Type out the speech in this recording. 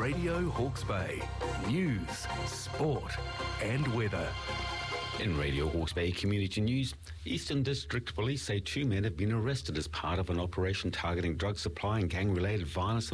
Radio Hawke's Bay. News, sport and weather. In Radio Hawke's Bay Community News, Eastern District Police say 2 men have been arrested as part of an operation targeting drug supply and gang-related violence